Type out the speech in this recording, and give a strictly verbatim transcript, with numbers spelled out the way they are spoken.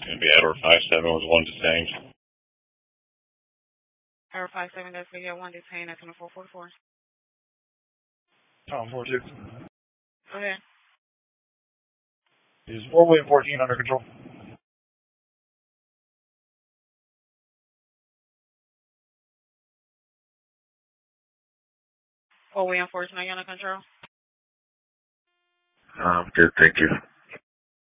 going to be Edward five seven was one detained. Edward five seven, that's for you. One detained. That's on the four four four. Tom four two. Go ahead. Is four William fourteen under control? four William fourteen, are you under control? Um, good, thank you.